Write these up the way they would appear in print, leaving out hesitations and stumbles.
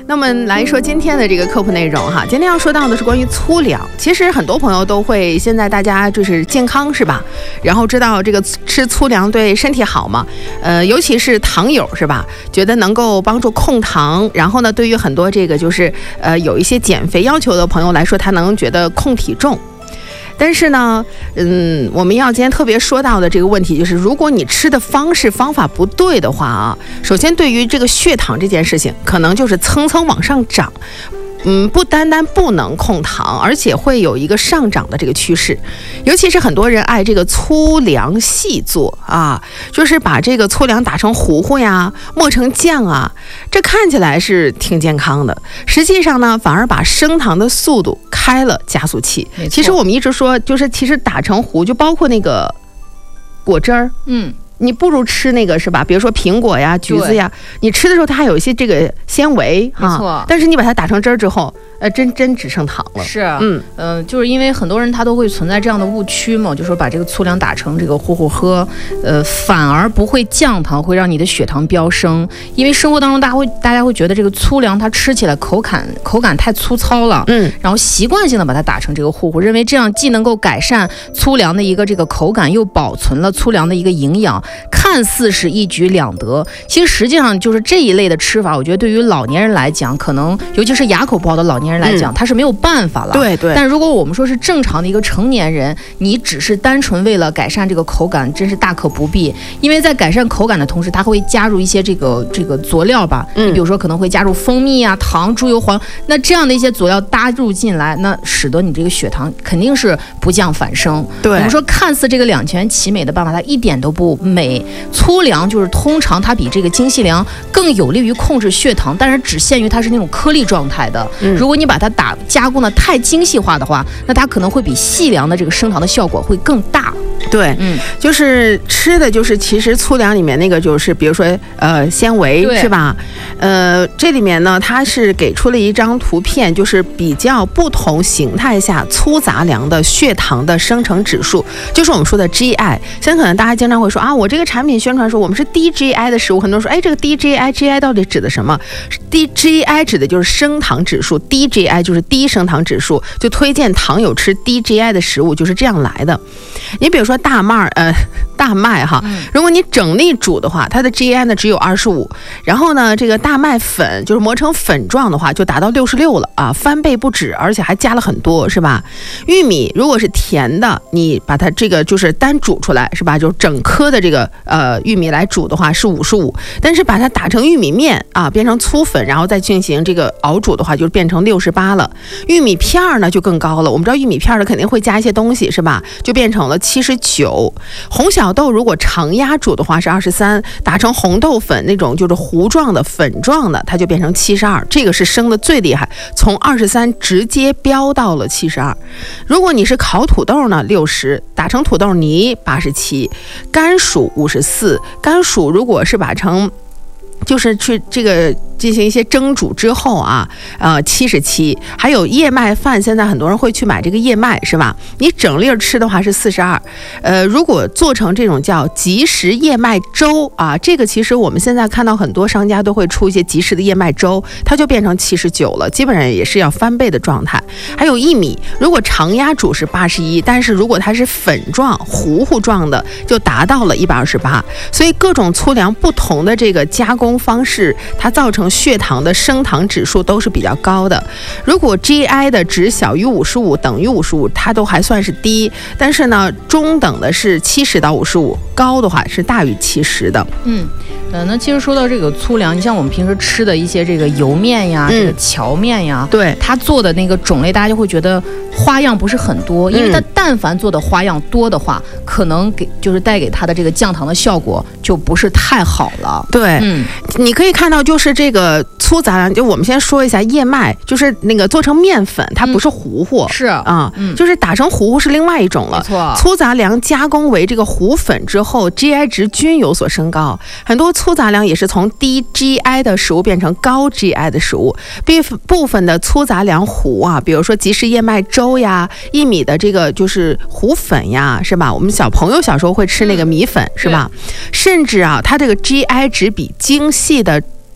那么来说今天的这个科普内容哈，今天要说到的是关于粗粮。其实很多朋友都会，现在大家就是健康是吧？然后知道这个吃粗粮对身体好嘛？尤其是糖友是吧？觉得能够帮助控糖，然后呢，对于很多这个就是有一些减肥要求的朋友来说，他能觉得控体重。但是呢，我们要今天特别说到的这个问题就是，如果你吃的方法不对的话啊，首先对于这个血糖这件事情，可能就是蹭蹭往上涨。不单单不能控糖，而且会有一个上涨的这个趋势。尤其是很多人爱这个粗粮细做啊，就是把这个粗粮打成糊糊呀，磨成酱啊，这看起来是挺健康的，实际上呢，反而把升糖的速度开了加速器。其实我们一直说，就是其实打成糊，就包括那个果汁儿，你不如吃那个是吧？比如说苹果呀、橘子呀，你吃的时候它还有一些这个纤维没错。 但是你把它打成汁儿之后，真只剩糖了。 是，就是因为很多人他都会存在这样的误区嘛，就说把这个粗粮打成这个糊糊喝，反而不会降糖，会让你的血糖飙升。因为生活当中大家会觉得这个粗粮它吃起来口感太粗糙了，然后习惯性的把它打成这个糊糊，认为这样既能够改善粗粮的一个这个口感，又保存了粗粮的一个营养，看似是一举两得。其实实际上就是这一类的吃法，我觉得对于老年人来讲，可能尤其是牙口不好的老年人来讲，他是没有办法了。 对。 但如果我们说是正常的一个成年人，你只是单纯为了改善这个口感，真是大可不必。因为在改善口感的同时，它会加入一些这个佐料吧，你比如说可能会加入蜂蜜啊、糖、猪油、黄，那这样的一些佐料搭入进来，那使得你这个血糖肯定是不降反升。 对， 我们说看似这个两全其美的办法，它一点都不美。粗粮就是通常它比这个精细粮更有利于控制血糖，但是只限于它是那种颗粒状态的。如果你把它加工的太精细化的话，那它可能会比细粮的这个升糖的效果会更大。 对，就是吃的就是其实粗粮里面那个就是比如说纤维是吧？这里面呢它是给出了一张图片，就是比较不同形态下粗杂粮的血糖的生成指数，就是我们说的 GI。现在可能大家经常会说啊，我这个产品宣传说我们是低 GI 的食物，很多人说这个低 GI 到底指的什么？低 GI 指的就是升糖指数，低 GI 就是低升糖指数，就推荐糖友吃低 GI 的食物，就是这样来的。你比如说大麦哈，如果你整粒煮的话，它的 GI 呢只有25，然后呢这个大麦粉就是磨成粉状的话，就达到66了啊，翻倍不止，而且还加了很多是吧？玉米如果是甜的，你把它这个就是单煮出来是吧？就整颗的这个玉米来煮的话是55，但是把它打成玉米面啊，变成粗粉，然后再进行这个熬煮的话，就变成68了。玉米片呢就更高了，我们知道玉米片的肯定会加一些东西是吧？就变成了79。红小豆如果常压煮的话是23，打成红豆粉那种就是糊状的粉状的，它就变成72，这个是升的最厉害，从23直接飙到了72。如果你是烤土豆呢60，打成土豆泥87，甘薯54，甘薯如果是把成就是去这个进行一些蒸煮之后啊，77，还有燕麦饭，现在很多人会去买这个燕麦是吧？你整粒吃的话是42，如果做成这种叫即食燕麦粥啊，这个其实我们现在看到很多商家都会出一些即食的燕麦粥，它就变成79了，基本上也是要翻倍的状态。还有薏米，如果常压煮是81，但是如果它是粉状、糊糊状的，就达到了128。所以各种粗粮不同的这个加工方式，它造成血糖的升糖指数都是比较高的。如果 GI 的值小于55，等于55，它都还算是低，但是呢，中等的是70到55，高的话是大于70的。 那其实说到这个粗粮，你像我们平时吃的一些这个油面呀、这个荞面呀， 对， 它做的那个种类，大家就会觉得花样不是很多，因为它但凡做的花样多的话，可能就是带给它的这个降糖的效果就不是太好了。 对，你可以看到就是这个粗杂粮，就我们先说一下燕麦，就是那个做成面粉，它不是糊糊， 是啊，就是打成糊糊是另外一种了。 没错， 粗杂粮加工为这个糊粉之后 ，GI 值均有所升高，很多粗杂粮也是从低 GI 的食物变成高 GI 的食物。部分的粗杂粮糊啊，比如说即食燕麦粥呀、薏米的这个就是糊粉呀，是吧？我们小朋友小时候会吃那个米粉，是吧？甚至啊，它这个 GI 值比精细的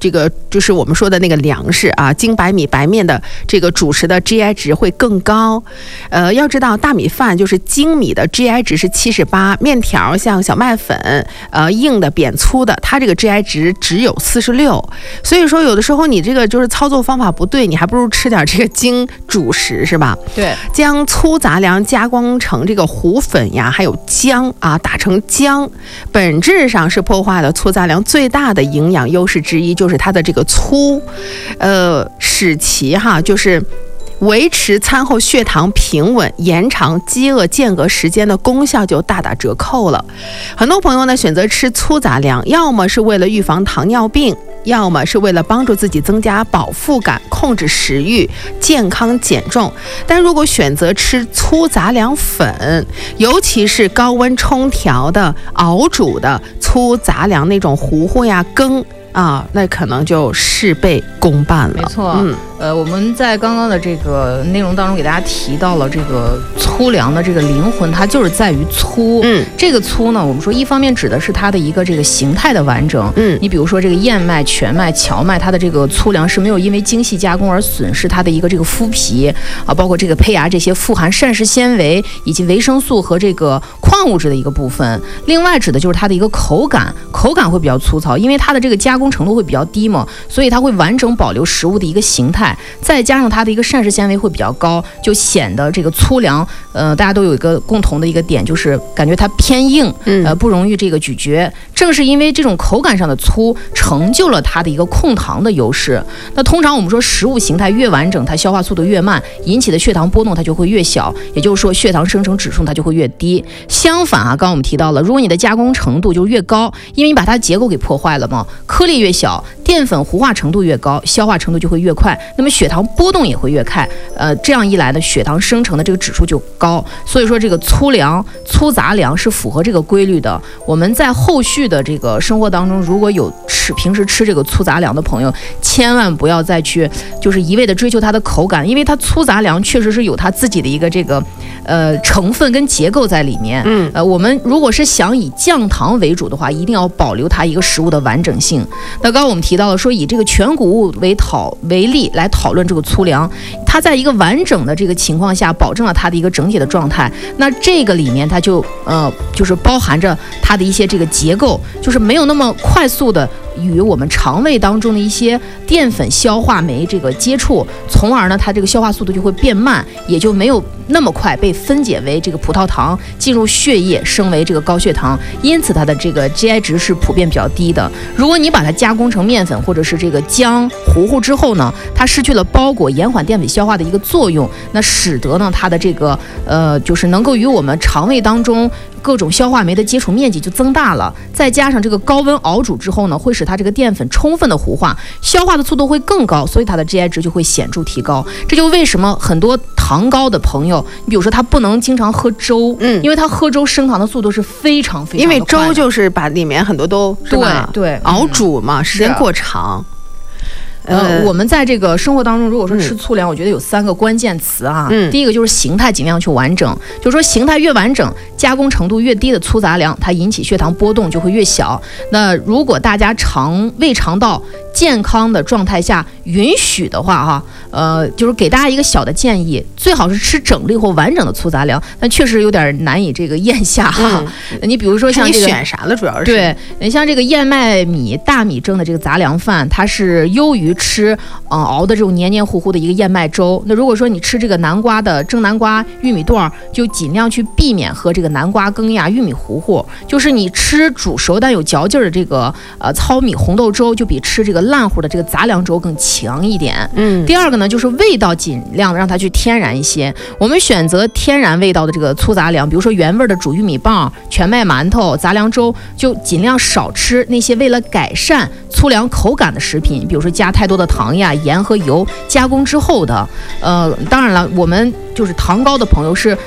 这个就是我们说的那个粮食啊，精白米白面的这个主食的 GI 值会更高。要知道大米饭就是精米的 GI 值是78，面条像小麦粉，硬的扁粗的，它这个 GI 值只有46。所以说有的时候你这个就是操作方法不对，你还不如吃点这个精主食，是吧？ 对， 将粗杂粮加工成这个糊粉呀，还有浆啊，打成浆，本质上是破坏了粗杂粮最大的营养优势之一，就是它的这个粗，使其就是维持餐后血糖平稳、延长饥饿间隔时间的功效就大打折扣了。很多朋友呢选择吃粗杂粮，要么是为了预防糖尿病，要么是为了帮助自己增加饱腹感、控制食欲、健康减重。但如果选择吃粗杂粮粉，尤其是高温冲调的、熬煮的粗杂粮那种糊糊呀、羹啊，那可能就事倍功半了。 没错，我们在刚刚的这个内容当中给大家提到了这个粗粮的这个灵魂，它就是在于粗。这个粗呢，我们说一方面指的是它的一个这个形态的完整。你比如说这个燕麦、全麦、荞麦，它的这个粗粮是没有因为精细加工而损失它的一个这个麸皮啊，包括这个胚芽这些富含膳食纤维以及维生素和这个矿物质的一个部分。另外指的就是它的一个口感会比较粗糙，因为它的这个加工程度会比较低嘛，所以它会完整保留食物的一个形态，再加上它的一个膳食纤维会比较高，就显得这个粗粮，大家都有一个共同的一个点，就是感觉它偏硬，不容易这个咀嚼。正是因为这种口感上的粗，成就了它的一个控糖的优势。那通常我们说食物形态越完整，它消化速度越慢，引起的血糖波动它就会越小，也就是说血糖生成指数它就会越低。相反刚刚我们提到了，如果你的加工程度就越高，因为你把它结构给破坏了嘛，颗粒越小，淀粉糊化程度越高，消化程度就会越快，那么血糖波动也会越快。这样一来呢，血糖生成的这个指数就高。所以说这个粗粮、粗杂粮是符合这个规律的。我们在后续的这个生活当中，如果有平时吃这个粗杂粮的朋友，千万不要再去就是一味的追求它的口感，因为它粗杂粮确实是有它自己的一个这个成分跟结构在里面。我们如果是想以降糖为主的话，一定要保留它一个食物的完整性。那刚刚我们提到了说，以这个全谷物为例来讨论这个粗粮，它在一个完整的这个情况下，保证了它的一个整体的状态。那这个里面它就是包含着它的一些这个结构，就是没有那么快速的与我们肠胃当中的一些淀粉消化酶这个接触，从而呢它这个消化速度就会变慢，也就没有那么快被分解为这个葡萄糖进入血液，升为这个高血糖，因此它的这个 GI 值是普遍比较低的。如果你把它加工成面粉或者是这个浆糊糊之后呢，它失去了包裹延缓淀粉消化的一个作用，那使得呢它的这个就是能够与我们肠胃当中各种消化酶的接触面积就增大了，再加上这个高温熬煮之后呢，会使它这个淀粉充分的糊化，消化的速度会更高，所以它的 GI 值就会显著提高。这就为什么很多糖高的朋友，你比如说他不能经常喝粥，因为他喝粥升糖的速度是非常非常的快的， 因为粥就是把里面很多都是吧， 对熬煮嘛，时间过长。 我们在这个生活当中，如果说吃粗粮，我觉得有3个关键词啊。第一个就是形态尽量去完整，就是说形态越完整，加工程度越低的粗杂粮，它引起血糖波动就会越小。那如果大家胃肠道健康的状态下允许的话就是给大家一个小的建议，最好是吃整粒或完整的粗杂粮，但确实有点难以这个咽下你比如说像这个你选啥了，主要是对，你像这个燕麦米、大米蒸的这个杂粮饭，它是优于吃熬的这种黏黏糊糊的一个燕麦粥。那如果说你吃这个南瓜的蒸南瓜、玉米段，就尽量去避免喝这个南瓜羹呀、玉米糊糊。就是你吃煮熟但有嚼劲儿的这个糙米红豆粥，就比吃这个烂乎的这个杂粮粥更强一点。第二个呢，就是味道尽量让它去天然一些。我们选择天然味道的这个粗杂粮，比如说原味的煮玉米棒、全麦馒头、杂粮粥，就尽量少吃那些为了改善粗粮口感的食品，比如说加太多的糖呀、盐和油加工之后的。当然了，我们就是糖高的朋友是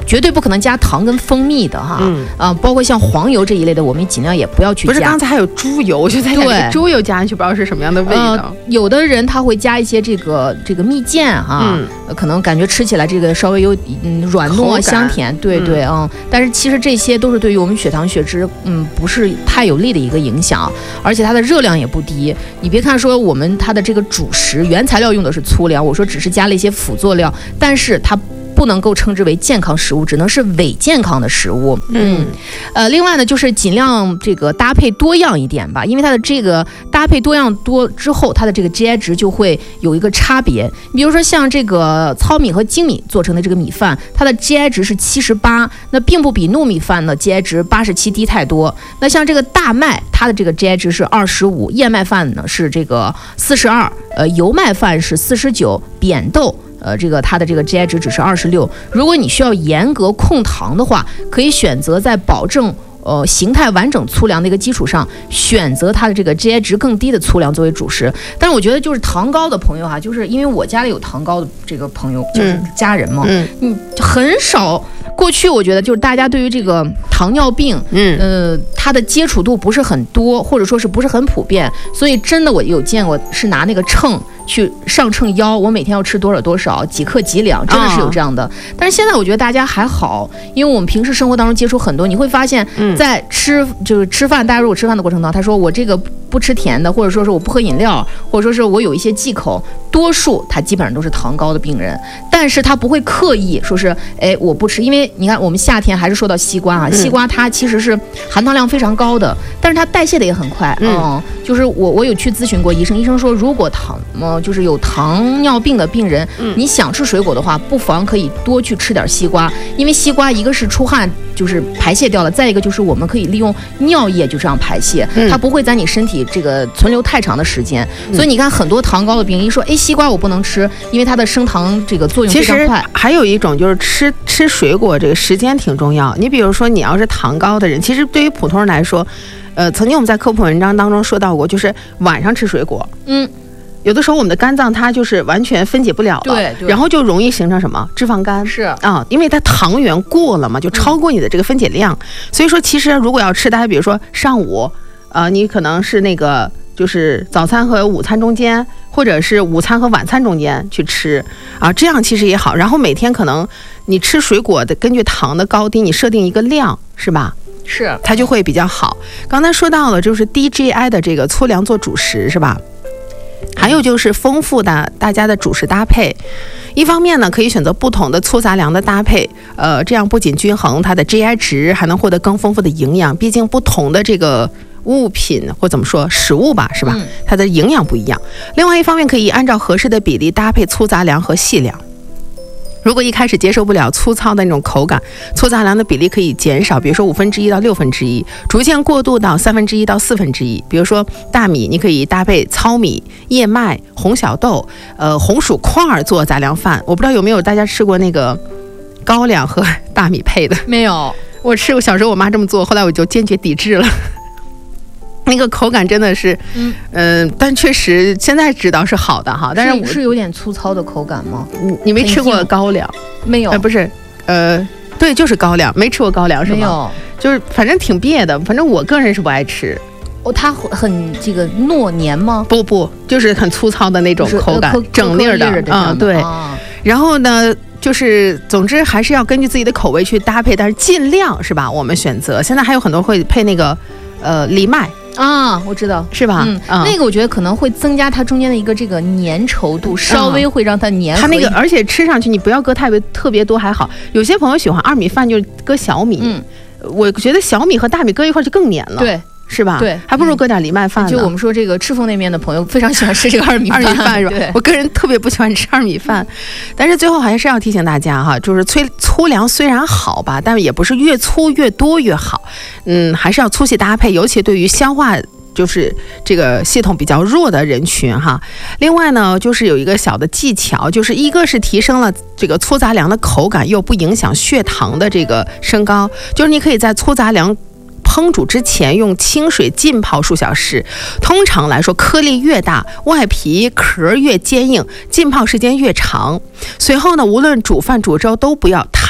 绝对不可能加糖跟蜂蜜的哈，包括像黄油这一类的，我们尽量也不要去加。 不是，刚才还有猪油，就在这猪油加进去，不知道是什么样的味道。 有的人他会加一些这个蜜饯哈，可能感觉吃起来这个稍微有软糯香甜，对但是其实这些都是对于我们血糖血脂不是太有利的一个影响，而且它的热量也不低。你别看说我们它的这个主食原材料用的是粗粮，我说只是加了一些辅佐料，但是它不能够称之为健康食物，只能是伪健康的食物。另外呢，就是尽量这个搭配多样一点吧，因为它的这个搭配多样多之后，它的这个 GI 值就会有一个差别。比如说像这个糙米和精米做成的这个米饭，它的 GI 值是78，那并不比糯米饭呢 GI 值87低太多。那像这个大麦，它的这个 GI 值是25，燕麦饭呢是这个42，油麦饭是49，扁豆。这个它的这个 GI 值只是26。如果你需要严格控糖的话，可以选择在保证形态完整粗粮的一个基础上，选择它的这个 GI 值更低的粗粮作为主食。但是我觉得就是糖高的朋友哈，就是因为我家里有糖高的这个朋友，就是家人嘛，很少。过去我觉得就是大家对于这个糖尿病，它的接触度不是很多，或者说是不是很普遍，所以真的我有见过是拿那个秤去上秤腰，我每天要吃多少多少，几克几两，真的是有这样的。但是现在我觉得大家还好，因为我们平时生活当中接触很多，你会发现在吃饭，大家如果吃饭的过程当中，他说我这个不吃甜的，或者说是我不喝饮料，或者说是我有一些忌口，多数他基本上都是糖高的病人，但是他不会刻意说是我不吃，因为你看我们夏天还是说到西瓜啊，西瓜它其实是含糖量非常高的，但是它代谢的也很快，就是我有去咨询过医生，医生说如果就是有糖尿病的病人，你想吃水果的话，不妨可以多去吃点西瓜，因为西瓜一个是出汗就是排泄掉了，再一个就是我们可以利用尿液就这样排泄，它不会在你身体这个存留太长的时间，所以你看很多糖高的病人一说西瓜我不能吃，因为它的升糖这个作用非常快。 其实还有一种就是吃水果这个时间挺重要，你比如说你要是糖高的人，其实对于普通人来说，曾经我们在科普文章当中说到过，就是晚上吃水果，有的时候我们的肝脏它就是完全分解不了了， 对， 然后就容易形成什么脂肪肝， 是啊，因为它糖原过了嘛，就超过你的这个分解量，所以说其实如果要吃，大家比如说上午，你可能是那个就是早餐和午餐中间，或者是午餐和晚餐中间去吃啊，这样其实也好。然后每天可能你吃水果的，根据糖的高低，你设定一个量，是吧？ 是， 它就会比较好。刚才说到了，就是低 GI 的这个粗粮做主食，是吧？还有就是丰富的大家的主食搭配，一方面呢可以选择不同的粗杂粮的搭配，这样不仅均衡它的 GI 值，还能获得更丰富的营养。毕竟不同的这个物品或怎么说食物吧，是吧？它的营养不一样。另外一方面可以按照合适的比例搭配粗杂粮和细粮。如果一开始接受不了粗糙的那种口感，粗杂粮的比例可以减少，比如说1/5到1/6，逐渐过渡到1/3到1/4。比如说大米，你可以搭配糙米、燕麦、红小豆、红薯块做杂粮饭。我不知道有没有大家吃过那个高粱和大米配的？ 没有， 我吃过，小时候我妈这么做，后来我就坚决抵制了。那个口感真的是，但确实现在知道是好的哈。但是有点粗糙的口感吗？ 你没吃过高粱？ 没有， 不是，对，就是高粱，没吃过高粱是吗？ 没有， 就是反正挺别的，反正我个人是不爱吃。 它很这个糯黏吗？ 不，就是很粗糙的那种口感，整粒的，对。然后呢？就是总之还是要根据自己的口味去搭配，但是尽量是吧？我们选择现在还有很多会配那个藜麦啊，我知道是吧？ 那个我觉得可能会增加它中间的一个这个粘稠度，稍微会让它粘合。 它那个而且吃上去你不要搁特别多还好。有些朋友喜欢二米饭就搁小米，我觉得小米和大米搁一块就更粘了。 对。 是吧？ 对， 还不如搁点藜麦饭呢。 就我们说这个赤峰那边的朋友非常喜欢吃这个二米饭是吧？我个人特别不喜欢吃二米饭，但是最后还是要提醒大家哈，就是粗粮虽然好吧，但也不是越粗越多越好，还是要粗细搭配，尤其对于消化就是这个系统比较弱的人群哈。另外呢，就是有一个小的技巧，就是一个是提升了这个粗杂粮的口感，又不影响血糖的这个升高，就是你可以在粗杂粮烹煮之前用清水浸泡数小时，通常来说颗粒越大，外皮壳越坚硬，浸泡时间越长。随后呢，无论煮饭煮粥都不要太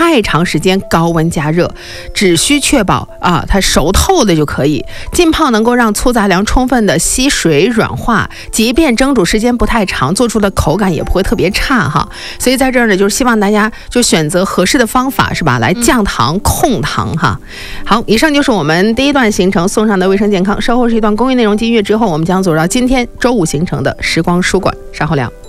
太长时间高温加热，只需确保它熟透的就可以。浸泡能够让粗杂粮充分的吸水软化，即便蒸煮时间不太长，做出的口感也不会特别差哈。所以在这儿呢，就是希望大家就选择合适的方法是吧，来降糖控糖哈。好，以上就是我们第一段行程送上的卫生健康，稍后是一段公益内容，音乐之后我们将走到今天周五行程的时光书馆，稍后聊。